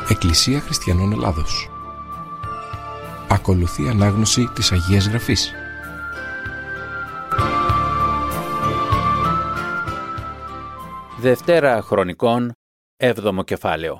Εκκλησία Χριστιανών Ελλάδος. Ακολουθεί ανάγνωση της Αγίας Γραφής. Δευτέρα Χρονικών, 7ο κεφάλαιο.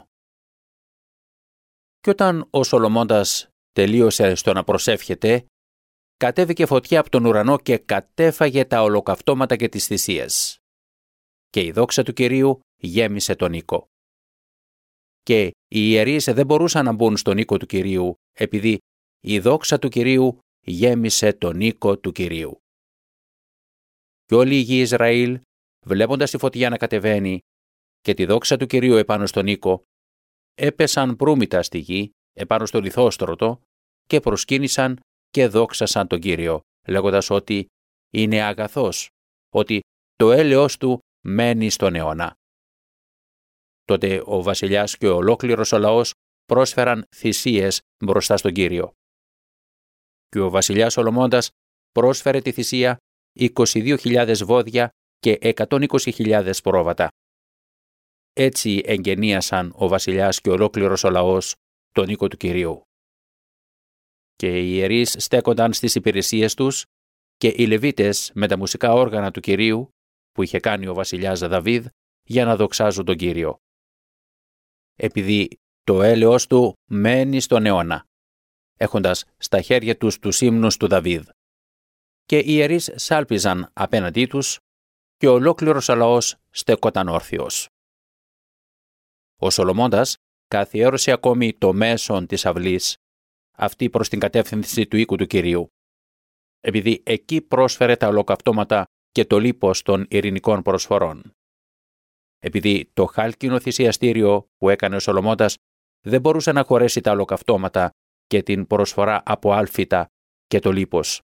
Κι όταν ο Σολομώντας τελείωσε στο να προσεύχεται, κατέβηκε φωτιά από τον ουρανό και κατέφαγε τα ολοκαυτώματα και τις θυσίες. Και η δόξα του Κυρίου γέμισε τον οίκο. Και οι ιερείς δεν μπορούσαν να μπουν στον οίκο του Κυρίου, επειδή η δόξα του Κυρίου γέμισε τον οίκο του Κυρίου. Και όλοι οι γη Ισραήλ, βλέποντας τη φωτιά να κατεβαίνει και τη δόξα του Κυρίου επάνω στον οίκο, έπεσαν προύμητα στη γη, επάνω στο λιθόστρωτο, και προσκύνησαν και δόξασαν τον Κύριο, λέγοντας ότι είναι αγαθός, ότι το έλεος του μένει στον αιώνα. Τότε ο βασιλιάς και ολόκληρος ο λαός πρόσφεραν θυσίες μπροστά στον Κύριο. Και ο βασιλιάς Σολομώντας πρόσφερε τη θυσία 22.000 βόδια και 120.000 πρόβατα. Έτσι εγγενίασαν ο βασιλιάς και ολόκληρος ο λαός τον οίκο του Κυρίου. Και οι ιερείς στέκονταν στις υπηρεσίες τους και οι Λεβίτες με τα μουσικά όργανα του Κυρίου που είχε κάνει ο βασιλιάς Δαβίδ για να δοξάζουν τον Κύριο. Επειδή το έλεος του μένει στον αιώνα, έχοντας στα χέρια τους ύμνους του Δαβίδ. Και οι ιερείς σάλπιζαν απέναντί τους και ολόκληρος ο λαός στεκόταν όρθιος. Ο Σολομώντας καθιέρωσε ακόμη το μέσον της αυλής, αυτή προς την κατεύθυνση του οίκου του Κυρίου, επειδή εκεί πρόσφερε τα ολοκαυτώματα και το λίπος των ειρηνικών προσφορών. Επειδή το χάλκινο θυσιαστήριο που έκανε ο Σολομώντας δεν μπορούσε να χωρέσει τα ολοκαυτώματα και την προσφορά από άλφητα και το λίπος.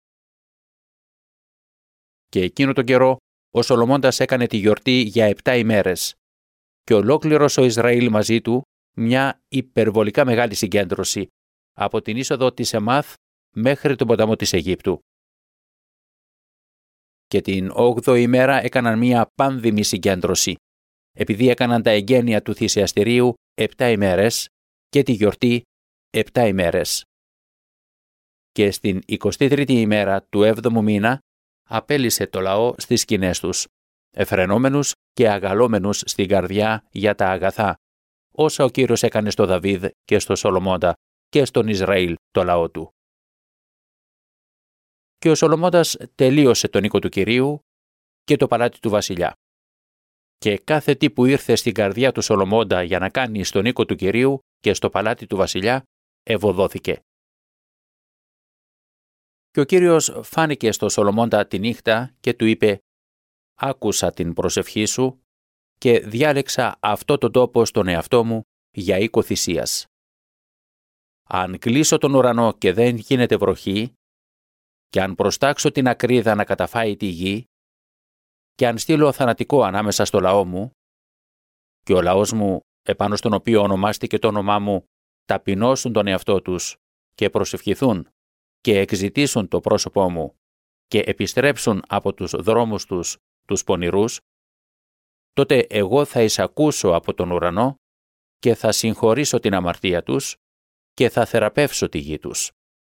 Και εκείνο τον καιρό ο Σολομώντας έκανε τη γιορτή για 7 ημέρες και ολόκληρος ο Ισραήλ μαζί του μια υπερβολικά μεγάλη συγκέντρωση από την είσοδο της Εμάθ μέχρι τον ποταμό της Αιγύπτου. Και την 8η ημέρα έκαναν μια πάνδημη συγκέντρωση, επειδή έκαναν τα εγγένεια του θυσιαστηρίου 7 ημέρες και τη γιορτή 7 ημέρες. Και στην 23η ημέρα του 7ου μήνα απέλυσε το λαό στις σκηνές τους, εφρενόμενους και αγαλόμενους στην καρδιά για τα αγαθά, όσα ο Κύριος έκανε στο Δαβίδ και στο Σολομώντα και στον Ισραήλ το λαό του. Και ο Σολομώντας τελείωσε τον οίκο του Κυρίου και το παλάτι του βασιλιά. Και κάθε τι που ήρθε στην καρδιά του Σολομώντα για να κάνει στον οίκο του Κυρίου και στο παλάτι του βασιλιά, ευωδόθηκε. Και ο Κύριος φάνηκε στο Σολομώντα τη νύχτα και του είπε «Άκουσα την προσευχή σου και διάλεξα αυτό το τόπο στον εαυτό μου για οίκο θυσίας. Αν κλείσω τον ουρανό και δεν γίνεται βροχή, και αν προστάξω την ακρίδα να καταφάει τη γη, και αν στείλω θανατικό ανάμεσα στο λαό μου, και ο λαός μου, επάνω στον οποίο ονομάστηκε το όνομά μου, ταπεινώσουν τον εαυτό τους και προσευχηθούν και εκζητήσουν το πρόσωπό μου και επιστρέψουν από τους δρόμους τους τους πονηρούς, τότε εγώ θα εισακούσω από τον ουρανό και θα συγχωρήσω την αμαρτία τους και θα θεραπεύσω τη γη τους.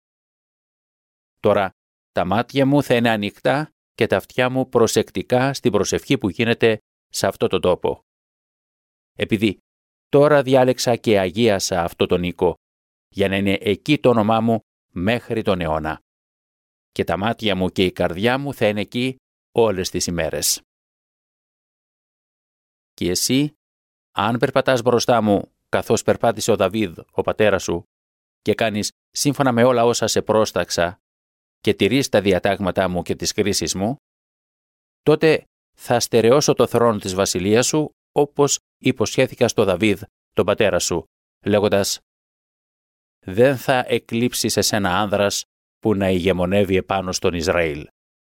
Τώρα τα μάτια μου θα είναι ανοιχτά και τα αυτιά μου προσεκτικά στην προσευχή που γίνεται σε αυτό το τόπο. Επειδή τώρα διάλεξα και αγίασα αυτό τον οίκο, για να είναι εκεί το όνομά μου μέχρι τον αιώνα. Και τα μάτια μου και η καρδιά μου θα είναι εκεί όλες τις ημέρες. Και εσύ, αν περπατάς μπροστά μου, καθώς περπάτησε ο Δαβίδ, ο πατέρας σου, και κάνεις σύμφωνα με όλα όσα σε πρόσταξα, και τηρείς τα διατάγματά μου και τις κρίσεις μου, τότε θα στερεώσω το θρόνο της βασιλείας σου, όπως υποσχέθηκα στο Δαβίδ, τον πατέρα σου, λέγοντας «Δεν θα εκλείψεις εσένα άνδρας που να ηγεμονεύει επάνω στον Ισραήλ».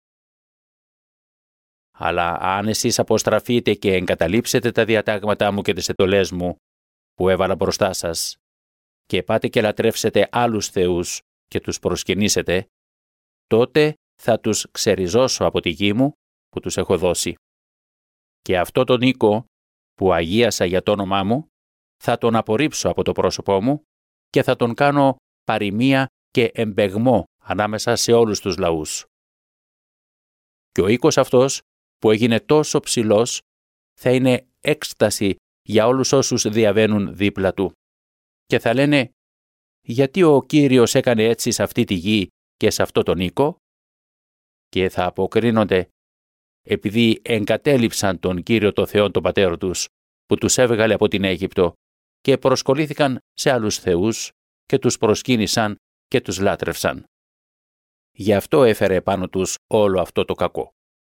Αλλά αν εσείς αποστραφείτε και εγκαταλείψετε τα διατάγματά μου και τις εντολές μου που έβαλα μπροστά σας και πάτε και λατρεύσετε άλλους θεούς και τους προσκυνήσετε, τότε θα τους ξεριζώσω από τη γη μου που τους έχω δώσει. Και αυτό τον οίκο που αγίασα για το όνομά μου θα τον απορρίψω από το πρόσωπό μου και θα τον κάνω παροιμία και εμπεγμό ανάμεσα σε όλους τους λαούς. Και ο οίκος αυτός που έγινε τόσο ψηλός θα είναι έκσταση για όλους όσους διαβαίνουν δίπλα του και θα λένε «Γιατί ο Κύριος έκανε έτσι σε αυτή τη γη και σε αυτό τον οίκο?» Και θα αποκρίνονται «Επειδή εγκατέλειψαν τον Κύριο το Θεό τον πατέρα τους που τους έβγαλε από την Αίγυπτο και προσκολήθηκαν σε άλλους θεούς και τους προσκύνησαν και τους λάτρευσαν. Γι' αυτό έφερε επάνω τους όλο αυτό το κακό».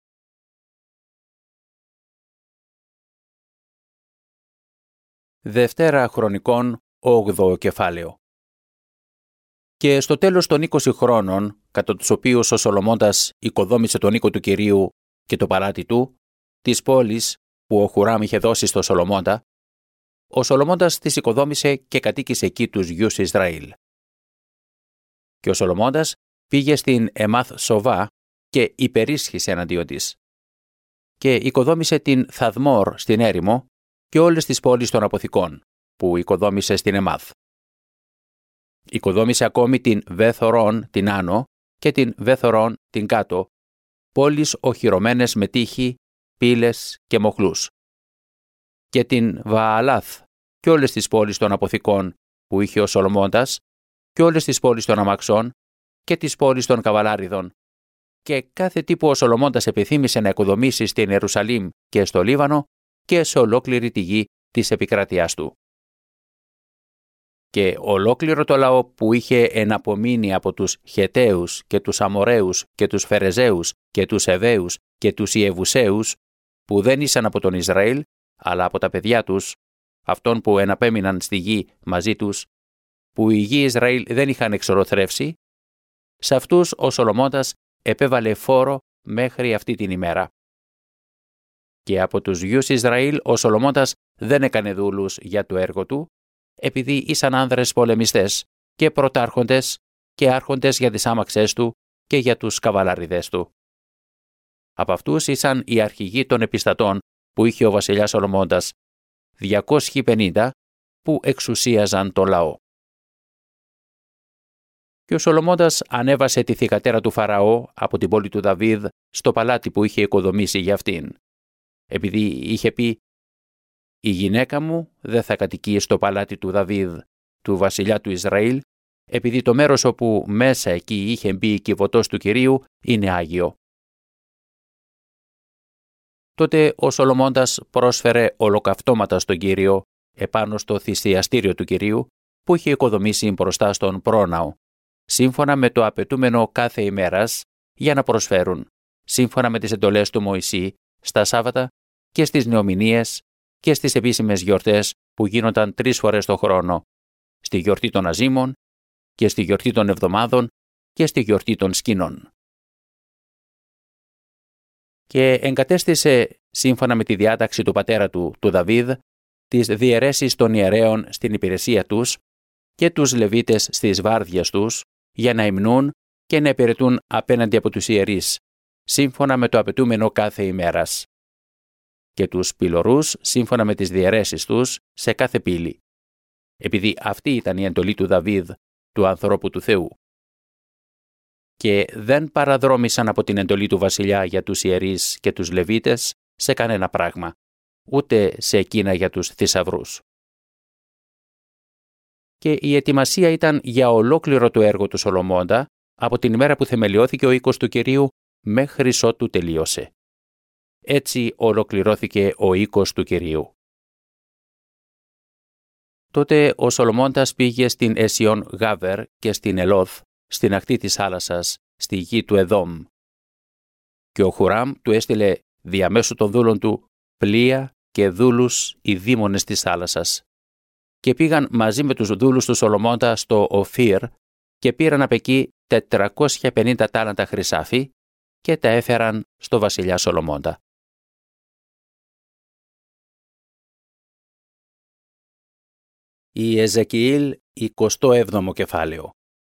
Δευτέρα Χρονικών, 8ο κεφάλαιο. Και στο τέλος των 20 χρόνων, κατά τους οποίους ο Σολομώντας οικοδόμησε τον οίκο του Κυρίου και το παλάτι του, της πόλης που ο Χουράμ είχε δώσει στο Σολομώντα, ο Σολομώντας τις οικοδόμησε και κατοίκησε εκεί τους γιους Ισραήλ. Και ο Σολομώντας πήγε στην Εμάθ Σοβά και υπερίσχυσε εναντίον της. Και οικοδόμησε την Θαδμόρ στην έρημο και όλες τις πόλεις των αποθηκών, που οικοδόμησε στην Εμάθ. Οικοδόμησε ακόμη την Βέθορον την άνω και την Βέθορον την κάτω, πόλεις οχυρωμένες με τείχη, πύλες και μοχλούς. Και την Βααλάθ και όλες τις πόλεις των αποθηκών που είχε ο Σολομώντας και όλες τις πόλεις των αμαξών και τις πόλεις των καβαλάριδων και κάθε τι που ο Σολομώντας επιθύμησε να οικοδομήσει στην Ιερουσαλήμ και στο Λίβανο και σε ολόκληρη τη γη της επικράτειάς του. Και ολόκληρο το λαό που είχε εναπομείνει από τους Χεταίους και τους Αμοραίους και τους Φερεζαίους και τους Εβαίους και τους Ιεβουσαίους που δεν ήσαν από τον Ισραήλ αλλά από τα παιδιά τους, αυτών που εναπέμειναν στη γη μαζί τους, που οι γη Ισραήλ δεν είχαν εξολοθρεύσει, σε αυτούς ο Σολομώντας επέβαλε φόρο μέχρι αυτή την ημέρα. Και από τους γιους Ισραήλ ο Σολομώντας δεν έκανε δούλους για το έργο του, επειδή ήσαν άνδρες πολεμιστές και πρωτάρχοντες και άρχοντες για τις άμαξές του και για τους καβαλαριδές του. Από αυτούς ήσαν οι αρχηγοί των επιστατών που είχε ο βασιλιάς Σολομώντας, 250 που εξουσίαζαν το λαό. Και ο Σολομώντας ανέβασε τη θυγατέρα του Φαραώ από την πόλη του Δαβίδ στο παλάτι που είχε οικοδομήσει για αυτήν, επειδή είχε πει «Η γυναίκα μου δεν θα κατοικεί στο παλάτι του Δαβίδ, του βασιλιά του Ισραήλ, επειδή το μέρος όπου μέσα εκεί είχε μπει η κυβωτός του Κυρίου είναι άγιο». Τότε ο Σολομώντας πρόσφερε ολοκαυτώματα στον Κύριο επάνω στο θυσιαστήριο του Κυρίου που είχε οικοδομήσει μπροστά στον πρόναο, σύμφωνα με το απαιτούμενο κάθε ημέρας για να προσφέρουν, σύμφωνα με τις εντολές του Μωυσή, στα Σάββατα και στις νεομηνίες και στις επίσημες γιορτές που γίνονταν 3 φορές το χρόνο, στη γιορτή των Αζήμων και στη γιορτή των Εβδομάδων και στη γιορτή των Σκηνών. Και εγκατέστησε, σύμφωνα με τη διάταξη του πατέρα του Δαβίδ, τις διαιρέσεις των ιερέων στην υπηρεσία τους και τους Λεβίτες στις βάρδιες τους για να υμνούν και να υπηρετούν απέναντι από τους ιερείς, σύμφωνα με το απαιτούμενο κάθε ημέρας. Και τους πυλωρούς σύμφωνα με τις διαιρέσεις τους σε κάθε πύλη, επειδή αυτή ήταν η εντολή του Δαβίδ, του ανθρώπου του Θεού. Και δεν παραδρόμησαν από την εντολή του βασιλιά για τους ιερείς και τους Λεβίτες σε κανένα πράγμα, ούτε σε εκείνα για τους θησαυρούς. Και η ετοιμασία ήταν για ολόκληρο το έργο του Σολομώντα από την ημέρα που θεμελιώθηκε ο οίκος του Κυρίου μέχρι ότου τελείωσε. Έτσι ολοκληρώθηκε ο οίκος του Κυρίου. Τότε ο Σολομώντας πήγε στην Εσιόν Γάβερ και στην Ελόθ, στην ακτή της θάλασσας, στη γη του Εδόμ. Και ο Χουράμ του έστειλε διαμέσου των δούλων του πλοία και δούλους οι δήμονες της θάλασσας. Και πήγαν μαζί με τους δούλους του Σολομώντα στο Οφίρ και πήραν απ' εκεί 450 τάλαντα χρυσάφι και τα έφεραν στο βασιλιά Σολομώντα. Η Εζεκιήλ 27ο κεφάλαιο.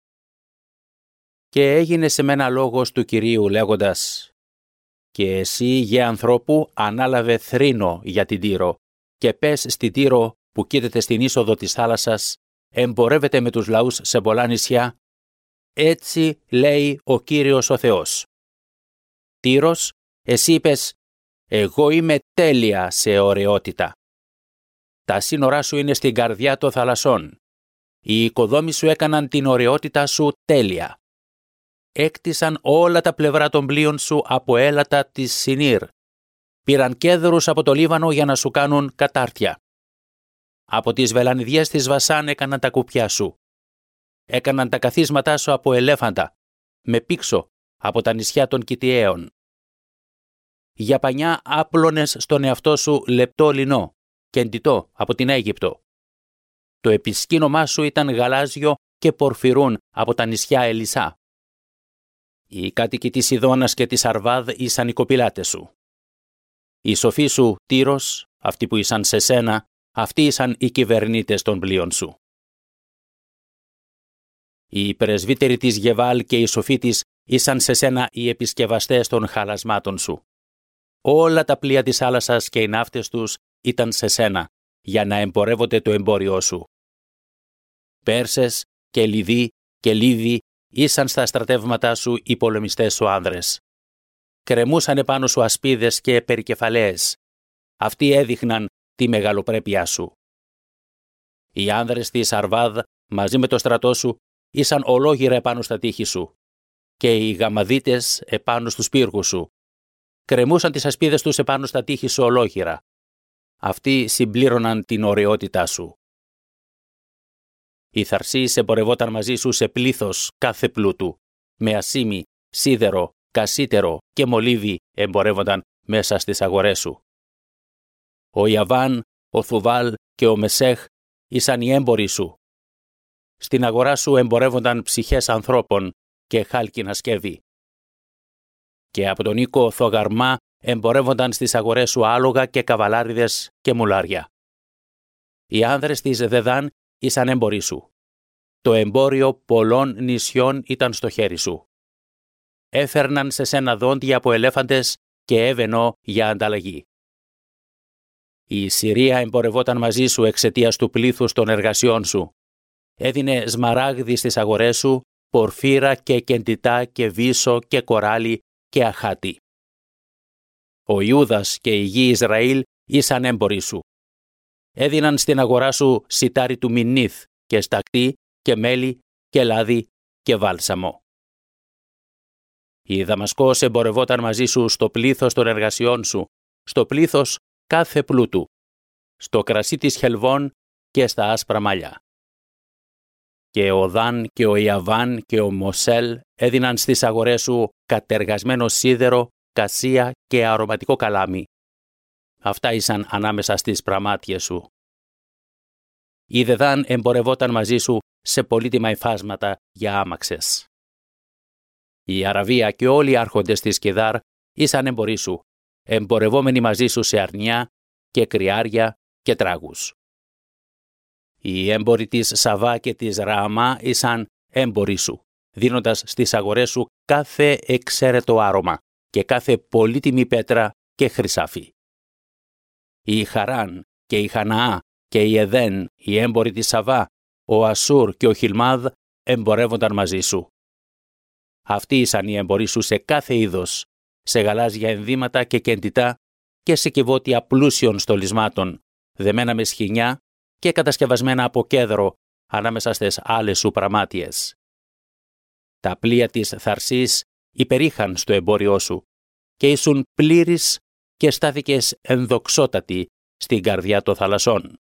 Και έγινε σε μένα λόγος του Κυρίου λέγοντας «Και εσύ, γε ανθρώπου, ανάλαβε θρήνο για την Τύρο και πες στην Τύρο που κοίταται στην είσοδο της θάλασσας, εμπορεύεται με τους λαούς σε πολλά νησιά. Έτσι λέει ο Κύριος ο Θεός. Τύρος, εσύ είπες, εγώ είμαι τέλεια σε ωραιότητα. Τα σύνορά σου είναι στην καρδιά των θαλασσών. Οι οικοδόμοι σου έκαναν την ωραιότητα σου τέλεια. Έκτισαν όλα τα πλευρά των πλοίων σου από έλατα της Σινήρ. Πήραν κέδρους από το Λίβανο για να σου κάνουν κατάρτια. Από τις βελανιδιές της Βασάν έκαναν τα κουπιά σου. Έκαναν τα καθίσματά σου από ελέφαντα, με πήξο από τα νησιά των Κιτιαίων. Για πανιά άπλωνες στον εαυτό σου λεπτό λινό και εντυτό από την Αίγυπτο. Το επισκήνωμά σου ήταν γαλάζιο και πορφυρούν από τα νησιά Ελισά. Οι κάτοικοι της Ιδώνας και της Αρβάδ ήσαν οι κοπηλάτες σου. Οι σοφοί σου, Τύρος, αυτοί που ήσαν σε σένα, αυτοί ήσαν οι κυβερνήτες των πλοίων σου. Οι πρεσβύτεροι της Γεβάλ και οι σοφοί της ήσαν σε σένα οι επισκευαστές των χαλασμάτων σου. Όλα τα πλοία της θάλασσας και οι ναύτες τους ήταν σε σένα, για να εμπορεύονται το εμπόριό σου. Πέρσες και Λιδοί και Λίβοι ήσαν στα στρατεύματά σου οι πολεμιστές σου άνδρες. Κρεμούσαν επάνω σου ασπίδες και περικεφαλαίες. Αυτοί έδειχναν τη μεγαλοπρέπειά σου. Οι άνδρες της Αρβάδ μαζί με το στρατό σου ήσαν ολόγυρα επάνω στα τείχη σου και οι γαμαδίτες επάνω στους πύργους σου. Κρεμούσαν τις ασπίδες τους επάνω στα τείχη σου ολόγυρα. Αυτοί συμπλήρωναν την ωραιότητά σου. Η Θαρσής εμπορευόταν μαζί σου σε πλήθος κάθε πλούτου, με ασίμι, σίδερο, κασίτερο και μολύβι εμπορεύονταν μέσα στις αγορές σου. Ο Ιαβάν, ο Θουβάλ και ο Μεσέχ ήσαν οι έμποροι σου. Στην αγορά σου εμπορεύονταν ψυχές ανθρώπων και χάλκινα σκεύη. Και από τον οίκο Θογαρμά εμπορεύονταν στις αγορές σου άλογα και καβαλάριδες και μουλάρια. Οι άνδρες της Δεδάν ήσαν έμποροι σου. Το εμπόριο πολλών νησιών ήταν στο χέρι σου. Έφερναν σε σένα δόντια από ελέφαντες και έβαινο για ανταλλαγή. Η Συρία εμπορευόταν μαζί σου εξαιτίας του πλήθους των εργασιών σου. Έδινε σμαράγδι στις αγορές σου, πορφύρα και κεντητά και βύσσο και κοράλι και αχάτι. Ο Ιούδας και η γη Ισραήλ ήσαν έμποροι σου. Έδιναν στην αγορά σου σιτάρι του Μινίθ και στακτή και μέλι και λάδι και βάλσαμο. Η Δαμασκός εμπορευόταν μαζί σου στο πλήθος των εργασιών σου, στο πλήθος κάθε πλούτου, στο κρασί της Χελβών και στα άσπρα μαλλιά. Και ο Δάν και ο Ιαβάν και ο Μοσέλ έδιναν στις αγορές σου κατεργασμένο σίδερο, κασία και αρωματικό καλάμι. Αυτά ήσαν ανάμεσα στις πραμάτιες σου. Η Δεδάν εμπορευόταν μαζί σου σε πολύτιμα υφάσματα για άμαξες. Η Αραβία και όλοι οι άρχοντες της Κεδάρ ήσαν έμποροι σου, εμπορευόμενοι μαζί σου σε αρνιά και κρυάρια και τράγους. Οι έμποροι της Σαβά και της Ρααμά ήσαν έμποροι σου, δίνοντας στις αγορές σου κάθε εξαίρετο άρωμα και κάθε πολύτιμη πέτρα και χρυσάφι. Η Χαράν και η Χαναά και η Εδέν, οι έμποροι της Σαβά, ο Ασούρ και ο Χιλμάδ εμπορεύονταν μαζί σου. Αυτοί ήσαν οι έμποροι σου σε κάθε είδος, σε γαλάζια ενδύματα και κεντητά και σε κυβότια πλούσιων στολισμάτων, δεμένα με σχοινιά και κατασκευασμένα από κέδρο ανάμεσα στις άλλες σου πραμάτιες. Τα πλοία της Θαρσής υπερήχαν στο εμπόριό σου και ήσουν πλήρης και στάθηκες ενδοξότατη στην καρδιά των θαλασσών.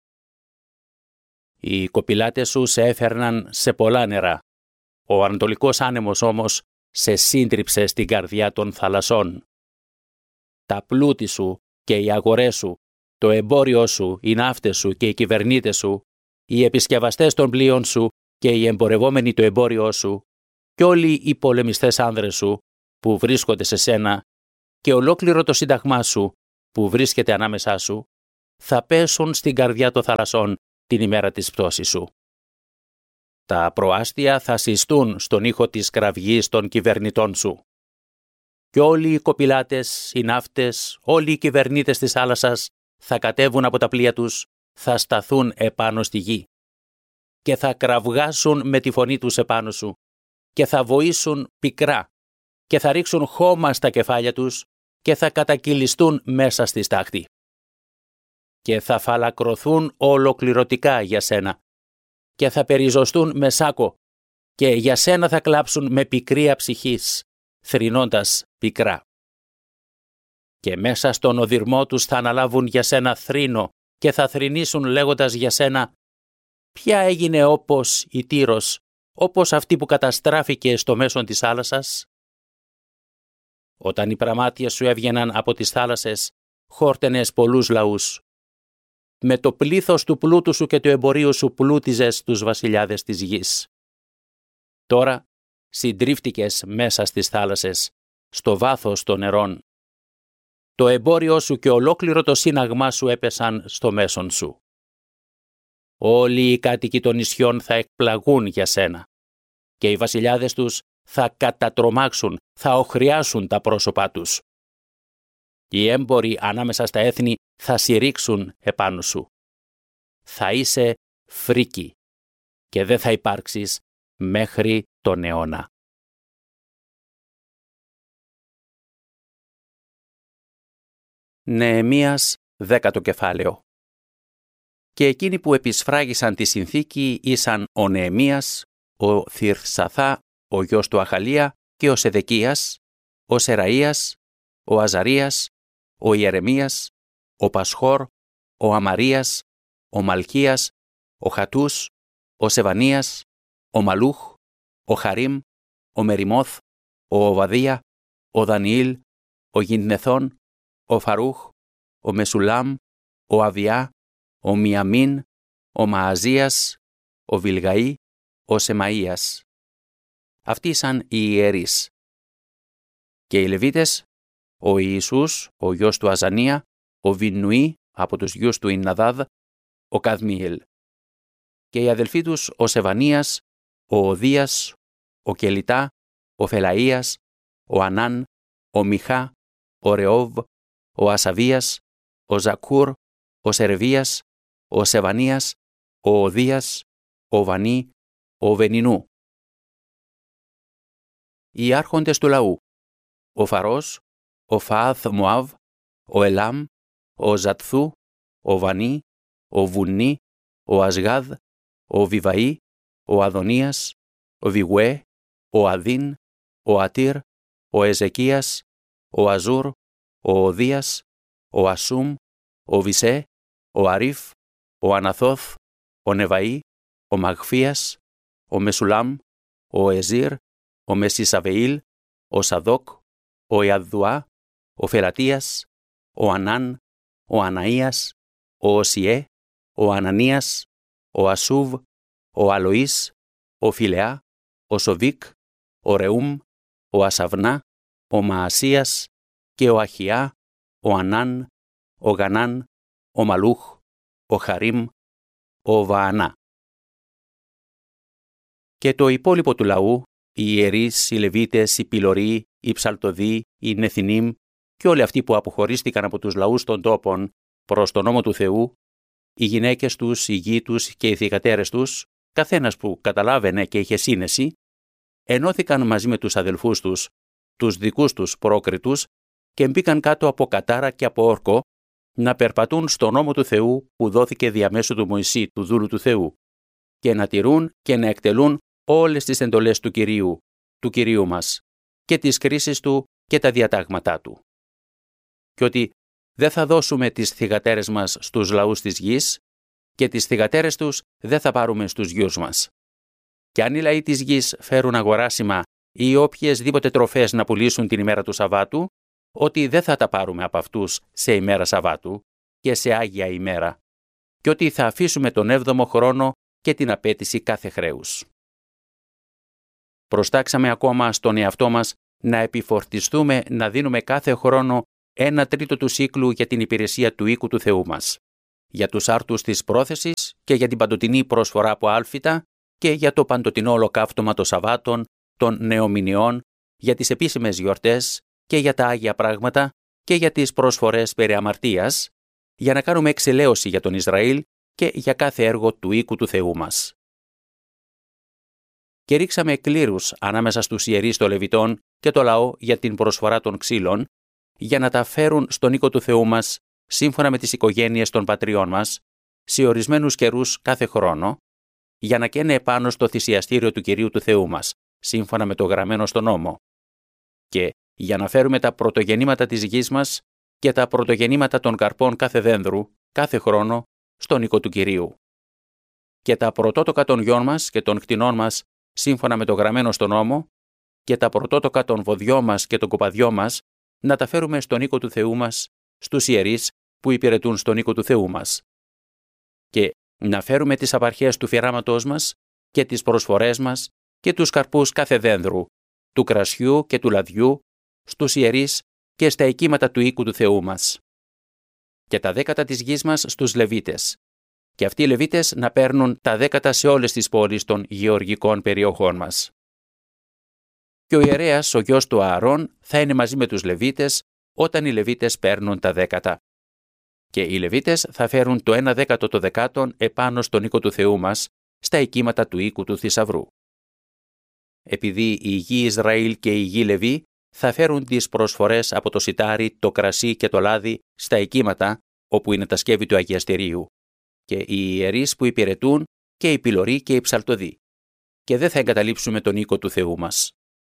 Οι κοπηλάτες σου σε έφερναν σε πολλά νερά. Ο ανατολικός άνεμος όμως σε σύντριψε στην καρδιά των θαλασσών. Τα πλούτη σου και οι αγορές σου, το εμπόριό σου, οι ναύτες σου και οι κυβερνήτες σου, οι επισκευαστές των πλοίων σου και οι εμπορευόμενοι το εμπόριό σου, και όλοι οι πολεμιστές άνδρες σου που βρίσκονται σε σένα και ολόκληρο το σύνταγμά σου που βρίσκεται ανάμεσά σου, θα πέσουν στην καρδιά των θαλασσών την ημέρα της πτώσης σου. Τα προάστια θα συστούν στον ήχο της κραυγής των κυβερνητών σου. Και όλοι οι κοπηλάτες, οι ναύτες, όλοι οι κυβερνήτες της θάλασσας θα κατέβουν από τα πλοία τους θα σταθούν επάνω στη γη και θα κραυγάσουν με τη φωνή τους επάνω σου και θα βοήσουν πικρά και θα ρίξουν χώμα στα κεφάλια τους και θα κατακυλιστούν μέσα στη στάχτη. Και θα φαλακρωθούν ολοκληρωτικά για σένα και θα περιζωστούν με σάκο και για σένα θα κλάψουν με πικρία ψυχής, θρηνώντας πικρά. Και μέσα στον οδυρμό τους θα αναλάβουν για σένα θρήνο και θα θρηνήσουν λέγοντας για σένα «Ποια έγινε όπως η Τύρος, όπως αυτή που καταστράφηκε στο μέσον της θάλασσας?» Όταν οι πραμάτια σου έβγαιναν από τις θάλασσες, χόρτενες πολλούς λαούς. Με το πλήθος του πλούτου σου και του εμπορίου σου πλούτιζες τους βασιλιάδες της γης. Τώρα συντρίφτηκες μέσα στις θάλασσες, στο βάθος των νερών. Το εμπόριό σου και ολόκληρο το σύναγμά σου έπεσαν στο μέσον σου. Όλοι οι κάτοικοι των νησιών θα εκπλαγούν για σένα και οι βασιλιάδες τους θα κατατρομάξουν, θα οχριάσουν τα πρόσωπά τους. Οι έμποροι ανάμεσα στα έθνη θα συρρήξουν επάνω σου. Θα είσαι φρίκη και δεν θα υπάρξεις μέχρι τον αιώνα. Νεεμίας 10ο κεφάλαιο. Και εκείνοι που επισφράγισαν τη συνθήκη ήσαν ο Νεεμίας, ο Θυρσαθά, ο γιος του Αχαλία και ο Σεδεκίας, ο Σεραΐας, ο Αζαρίας, ο Ιερεμίας, ο Πασχόρ, ο Αμαρίας, ο Μαλκίας, ο Χατούς, ο Σεβανίας, ο Μαλούχ, ο Χαρίμ, ο Μεριμόθ, ο Οβαδία, ο Δανιήλ, ο Γιννεθών, ο Φαρούχ, ο Μεσουλάμ, ο Αβιά, ο Μιαμίν, ο Μααζίας, ο Βιλγαή, ο Σεμαΐας. Αυτοί ήσαν οι ιερείς. Και οι Λεβίτες, ο Ιησούς, ο γιος του Αζανία, ο Βιννουή από τους γιους του Ινναδάδ, ο Καδμιήλ. Και οι αδελφοί τους, ο Σεβανίας, ο Οδίας, ο Κελιτά, ο Φελαΐας, ο Ανάν, ο Μιχά, ο Ρεόβ, ο Ασαβίας, ο Ζακούρ, ο Σερβίας, ο Σεβανίας, ο Οδίας, ο Βανί, ο Βενινού. Οι άρχοντες του λαού, ο Φαρός, ο Φαάθ Μωάβ, ο Ελάμ, ο Ζατθού, ο Βανί, ο Βουνί, ο Ασγάδ, ο Βιβαή, ο Αδωνίας, ο Βιγουέ, ο Αδίν, ο Ατήρ, ο Εζεκίας, ο Αζούρ, ο Οδίας, ο Ασούμ, ο Βισέ, ο Αρίφ, ο Αναθώθ, ο Νεβαή, ο Μαγφίας, ο Μεσουλάμ, ο Εζήρ, ο Μεσισαβεήλ, ο Σαδόκ, ο Ιαδδουά, ο Φελατίας, ο Ανάν, ο Αναΐας, ο Οσιέ, ο Ανανίας, ο Ασούβ, ο Αλοΐς, ο Φιλεά, ο Σοβίκ, ο Ρεούμ, ο Ασαβνά, ο Μαασίας και ο Αχιά, ο Ανάν, ο Γανάν, ο Μαλούχ, ο Χαρίμ, ο Βαανά. Και το υπόλοιπο του λαού, οι ιερείς, οι Λεβίτες, οι Πιλωροί, οι Ψαλτοδοί, οι Νεθινίμ και όλοι αυτοί που αποχωρίστηκαν από τους λαούς των τόπων προς τον νόμο του Θεού, οι γυναίκες τους, οι γη τους και οι θυγατέρες τους, καθένας που καταλάβαινε και είχε σύνεση, ενώθηκαν μαζί με τους αδελφούς τους, τους δικούς τους πρόκριτους και μπήκαν κάτω από κατάρα και από όρκο να περπατούν στον νόμο του Θεού που δόθηκε διαμέσου του Μωυσή, του δούλου του Θεού, και να τηρούν και να εκτελούν όλες τις εντολές του Κυρίου μας και τις κρίσεις του και τα διατάγματά του. Και ότι δεν θα δώσουμε τις θυγατέρες μας στους λαούς της γης και τις θυγατέρες τους δεν θα πάρουμε στους γιους μας. Και αν οι λαοί της γης φέρουν αγοράσιμα ή οποιασδήποτε τροφές να πουλήσουν την ημέρα του Σαββάτου, ότι δεν θα τα πάρουμε από αυτούς σε ημέρα Σαββάτου και σε Άγια ημέρα, και ότι θα αφήσουμε τον 7ο χρόνο και την απέτηση κάθε χρέους. Προστάξαμε ακόμα στον εαυτό μας να επιφορτιστούμε να δίνουμε κάθε χρόνο 1/3 του σύκλου για την υπηρεσία του οίκου του Θεού μας, για τους άρτους της πρόθεσης και για την παντοτινή προσφορά από άλφητα και για το παντοτινό ολοκαύτωμα των Σαββάτων, των νεομηνιών, για τις επίσημες γιορτές και για τα Άγια πράγματα και για τις προσφορές περί αμαρτίας, για να κάνουμε εξηλαίωση για τον Ισραήλ και για κάθε έργο του οίκου του Θεού μας. Και ρίξαμε κλήρους ανάμεσα στους ιερείς των Λεβιτών και το λαό για την προσφορά των ξύλων, για να τα φέρουν στον οίκο του Θεού μας, σύμφωνα με τις οικογένειες των πατριών μας, σε ορισμένους καιρούς κάθε χρόνο, για να καίνε επάνω στο θυσιαστήριο του Κυρίου του Θεού μας, σύμφωνα με το γραμμένο στον νόμο, και για να φέρουμε τα πρωτογεννήματα της γης μας και τα πρωτογεννήματα των καρπών κάθε δένδρου, κάθε χρόνο, στον οίκο του Κυρίου. Και τα πρωτότοκα των γιών μας και των κτηνών μας, σύμφωνα με το γραμμένο στον νόμο, και τα πρωτότοκα των βοδιών μας και των κοπαδιών μας, να τα φέρουμε στον οίκο του Θεού μας, στους ιερείς που υπηρετούν στον οίκο του Θεού μας. Και να φέρουμε τις απαρχές του φυράματός μας και τις προσφορές μας και τους καρπούς κάθε δένδρου, του κρασιού και του λαδιού, στους ιερείς και στα οικίματα του οίκου του Θεού μας. Και τα δέκατα της γης μας στους Λεβίτες. Και αυτοί οι Λεβίτες να παίρνουν τα δέκατα σε όλες τις πόλεις των γεωργικών περιοχών μας. Και ο ιερέας, ο γιος του Ααρών, θα είναι μαζί με τους Λεβίτες όταν οι Λεβίτες παίρνουν τα δέκατα. Και οι Λεβίτες θα φέρουν το 1/10 των δεκάτων επάνω στον οίκο του Θεού μας, στα οικίματα του οίκου του θησαυρού. Επειδή η γη Ισραήλ και η γη Λεβί θα φέρουν τις προσφορές από το σιτάρι, το κρασί και το λάδι στα οικίματα, όπου είναι τα σκεύη του αγιαστηρίου, και οι ιερείς που υπηρετούν και οι πυλωροί και οι ψαλτοδοί, και δεν θα εγκαταλείψουμε τον οίκο του Θεού μας.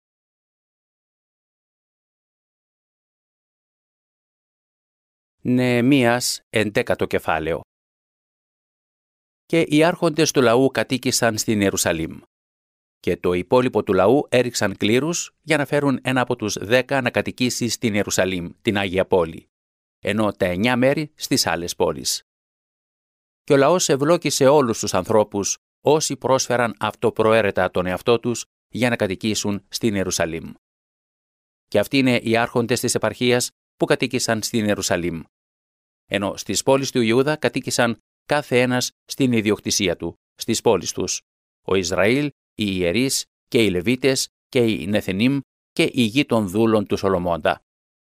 Νεεμίας 11ο κεφάλαιο. Και οι άρχοντες του λαού κατοίκησαν στην Ιερουσαλήμ. Και το υπόλοιπο του λαού έριξαν κλήρους για να φέρουν ένα από τους 10 να κατοικήσει στην Ιερουσαλήμ, την Άγια Πόλη, ενώ τα 9 μέρη στις άλλες πόλεις. Και ο λαός ευλόγησε όλους τους ανθρώπους όσοι πρόσφεραν αυτοπροαίρετα τον εαυτό τους για να κατοικήσουν στην Ιερουσαλήμ. Και αυτοί είναι οι άρχοντες της επαρχίας που κατοίκησαν στην Ιερουσαλήμ. Ενώ στις πόλεις του Ιούδα κατοίκησαν κάθε ένας στην ιδιοκτησία του, στις πόλεις τους, ο Ισραήλ, οι ιερείς και οι Λεβίτες και οι Νεθενίμ και η γη των δούλων του Σολομώντα.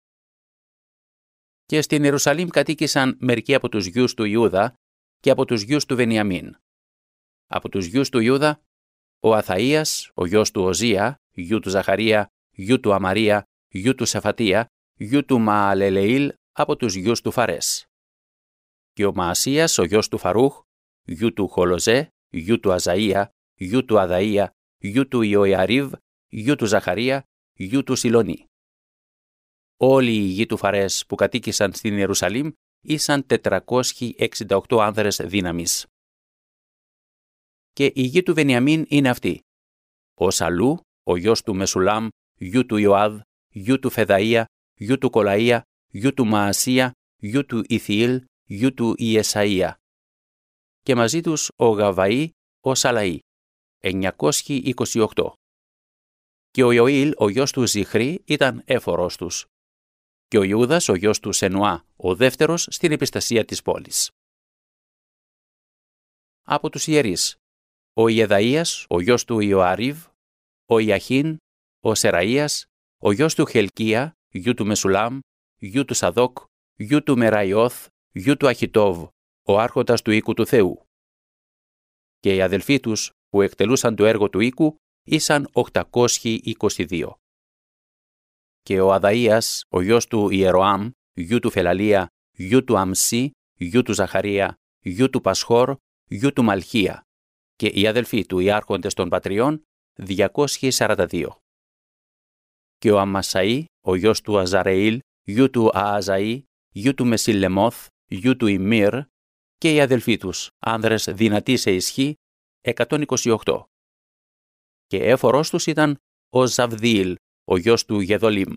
Και στην Ιερουσαλήμ κατοίκησαν μερικοί από τους γιους του Ιούδα και από τους γιους του Βενιαμίν. Από τους γιους του Ιούδα, ο Αθαΐας, ο γιος του Οζία, γιου του Ζαχαρία, γιου του Αμαρία, γιου του Σεφατία, γιου του Μααλελεήλ, από τους γιους του Φαρές. Και ο Μαασίας, ο γιος του Φαρούχ, γιου του Χολοζέ, γιου του Αζαΐα, γιου του Αδαΐα, γιου του Ιωιαρίβ, γιου του Ζαχαρία, γιου του Σιλονί. Όλοι οι γη του Φαρές που κατοίκησαν στην Ιερουσαλήμ ήσαν 468 άνδρες δύναμης. Και η γη του Βενιαμίν είναι αυτή: ο Σαλού, ο γιος του Μεσουλάμ, γιου του Ιωάδ, γιου του Φεδαΐα, γιου του Κολαΐα, γιου του Μαασία, γιου του Ιθιήλ, γιου του Ιεσαΐα. Και μαζί τους ο Γαβαΐ, ο Σαλαΐ, 928. Και ο Ιωήλ, ο γιος του Ζιχρή, ήταν έφορος τους. Και ο Ιούδας, ο γιος του Σενουά, ο δεύτερος στην επιστασία της πόλης. Από τους ιερείς, ο Ιεδαΐας, ο γιος του Ιωαρίβ, ο Ιαχίν, ο Σεραΐας, ο γιος του Χελκία, γιου του Μεσουλάμ, γιου του Σαδόκ, γιου του Μεραϊώθ, γιου του Αχιτόβ, ο άρχοντας του οίκου του Θεού. Και οι αδελφοί τους που εκτελούσαν το έργο του οίκου ήσαν 822. Και ο Αδαΐας, ο γιος του Ιεροάμ, γιου του Φελαλία, γιου του Αμσί, γιου του Ζαχαρία, γιου του Πασχόρ, γιου του Μαλχία, και οι αδελφοί του οι άρχοντες των πατριών, 242. Και ο Αμασαΐ, ο γιος του Αζαρεήλ, γιου του Ααζαΐ, γιου του Μεσιλεμόθ, γιου του Ιμύρ, και οι αδελφοί τους, άνδρες δυνατοί σε ισχύ, 128. Και έφορος τους ήταν ο Ζαβδίηλ, ο γιος του Γεδολίμ.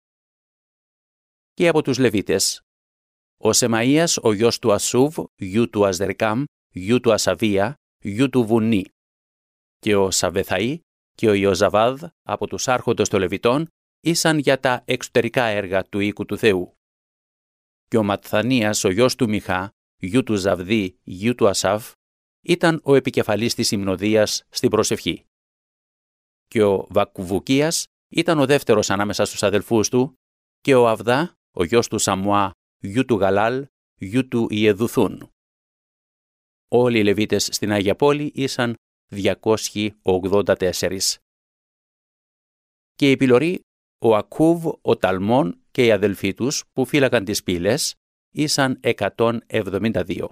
Και από τους Λεβίτες, ο Σεμαΐας, ο γιος του Ασούβ, γιου του Αζερκάμ, γιου του Ασαβία, γιου του Βουνί. Και ο Σαβεθαΐ και ο Ιωζαβάδ, από τους άρχοντες των Λεβιτών, ήσαν για τα εξωτερικά έργα του οίκου του Θεού. Και ο Ματθανίας, ο γιος του Μιχά, γιου του Ζαβδί, γιου του Ασάβ, ήταν ο επικεφαλής της υμνοδίας στην προσευχή. Και ο Βακβουκίας ήταν ο δεύτερος ανάμεσα στους αδελφούς του, και ο Αβδά, ο γιος του Σαμουά, γιου του Γαλάλ, γιου του Ιεδουθούν. όλοι οι Λεβίτες στην Άγια Πόλη ήσαν 284. Και οι πυλωροί, ο Ακούβ, ο Ταλμών και οι αδελφοί τους που φύλακαν τις πύλες ήσαν 172.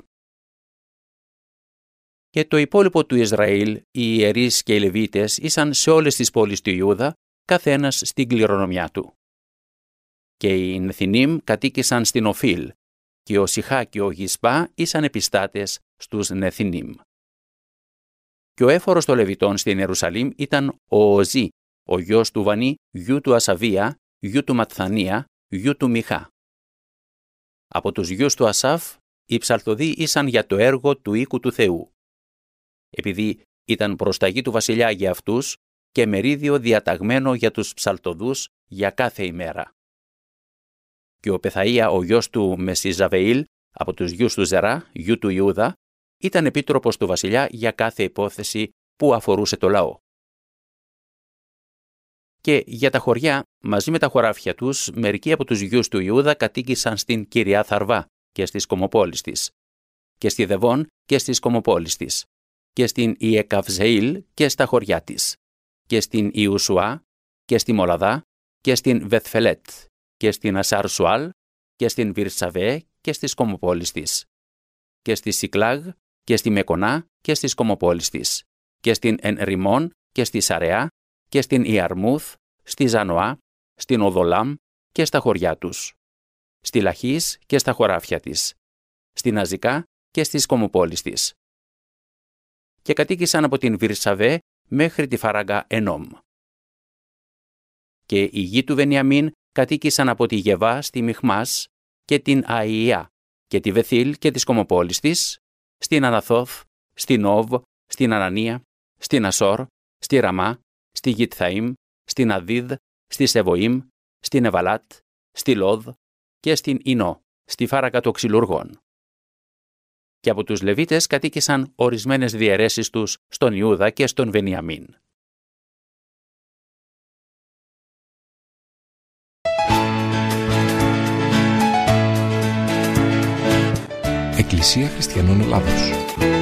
Και το υπόλοιπο του Ισραήλ, οι ιερείς και οι Λεβίτες, ήσαν σε όλες τις πόλεις του Ιούδα, καθένας στην κληρονομιά του. Και οι Νεθινίμ κατοίκησαν στην Οφίλ, και ο Σιχά και ο Γισπά ήσαν επιστάτες στους Νεθινίμ. Και ο έφορος των Λεβιτών στην Ιερουσαλήμ ήταν ο Οζή, ο γιος του Βανί, γιου του Ασαβία, γιου του Ματθανία, γιου του Μιχά. Από τους γιους του Ασάφ, οι ψαλτοδοί ήσαν για το έργο του οίκου του Θεού, επειδή ήταν προσταγή του βασιλιά για αυτούς και μερίδιο διαταγμένο για τους ψαλτοδούς για κάθε ημέρα. Και ο Πεθαΐα, ο γιος του Μεσιζαβεήλ, από τους γιους του Ζερά, γιου του Ιούδα, ήταν επίτροπος του βασιλιά για κάθε υπόθεση που αφορούσε το λαό. Και για τα χωριά, μαζί με τα χωράφια τους, μερικοί από τους γιους του Ιούδα κατοίκησαν στην Κυριά Θαρβά και στις κομοπόλεις της, και στη Δεβών και στις κομοπόλεις της, και στην Ιεκαυζεήλ και στα χωριά της, και στην Ιουσουά και στη Μολαδά και στην Βεθφελέτ και στην Ασάρ-Σουάλ και στην Βυρσαβέ και στις κομοπόλεις της, και στη Σικλάγ και στη Μεκονά και στις κομοπόλεις της, και στην Ενριμών και στη Σαρεά και στην Ιαρμούθ, στη Ζανοά, στην Οδολάμ και στα χωριά τους, στη Λαχής και στα χωράφια της, στην Αζικά και στις κομοπόλεις της. Και κατοίκησαν από την Βυρσαβέ μέχρι τη Φαράγκα Ενόμ. Και οι γη του Βενιαμίν κατοίκησαν από τη Γεβά στη Μιχμάς και την Αϊιά και τη Βεθήλ και τις κομοπόλεις της, στην Αναθόθ, στην Όβ, στην Ανανία, στην Ασόρ, στη Ραμά, στη Γιτθαΐμ, στην Αδίδ, στη Σεβοήμ, στην Εβαλάτ, στη Λόδ και στην Ινώ, στη Φάραγκα των Ξυλουργών. Και από τους Λεβίτες κατοίκησαν ορισμένες διαιρέσεις τους στον Ιούδα και στον Βενιαμίν. Εκκλησία Χριστιανών Ελλάδος.